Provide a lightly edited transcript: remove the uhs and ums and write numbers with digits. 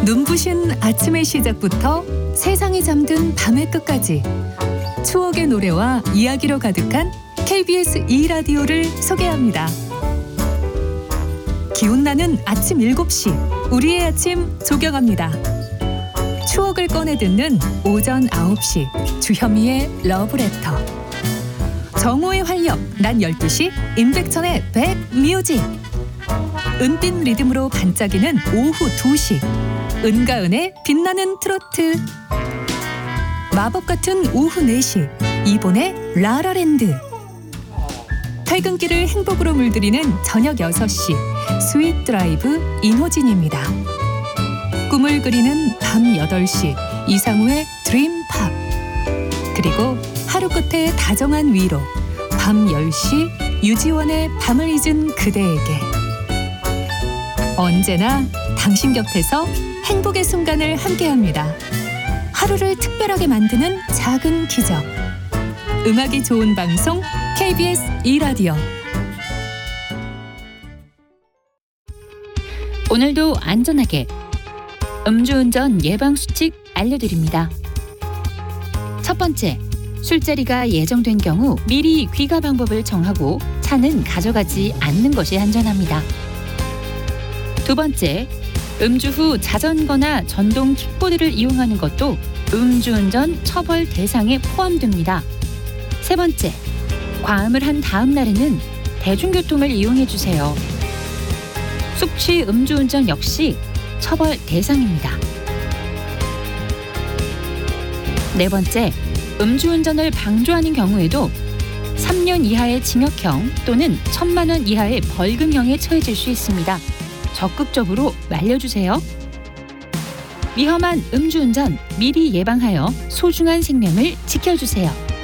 눈부신 아침의 시작부터 세상이 잠든 밤의 끝까지 추억의 노래와 이야기로 가득한 KBS 2라디오를 소개합니다. 기운나는 아침 7시 우리의 아침 조경합니다. 추억을 꺼내 듣는 오전 9시 주현미의 러브레터. 정오의 활력 난 12시 임백천의 백뮤직. 은빛 리듬으로 반짝이는 오후 2시 은가은의 빛나는 트로트. 마법 같은 오후 4시 이본의 라라랜드. 퇴근길을 행복으로 물들이는 저녁 6시 스윗 드라이브 인호진입니다. 꿈을 그리는 밤 8시 이상우의 드림팝. 그리고 하루 끝에 다정한 위로 밤 10시 유지원의 밤을 잊은 그대에게. 언제나 당신 곁에서 행복의 순간을 함께합니다. 하루를 특별하게 만드는 작은 기적. 음악이 좋은 방송 KBS 2라디오. 오늘도 안전하게 음주운전 예방수칙 알려드립니다. 첫 번째, 술자리가 예정된 경우 미리 귀가 방법을 정하고 차는 가져가지 않는 것이 안전합니다. 두 번째, 음주 후 자전거나 전동 킥보드를 이용하는 것도 음주운전 처벌 대상에 포함됩니다. 세 번째, 과음을 한 다음 날에는 대중교통을 이용해 주세요. 숙취 음주운전 역시 처벌 대상입니다. 네 번째, 음주운전을 방조하는 경우에도 3년 이하의 징역형 또는 1,000만 원 이하의 벌금형에 처해질 수 있습니다. 적극적으로 말려주세요. 위험한 음주운전 미리 예방하여 소중한 생명을 지켜주세요.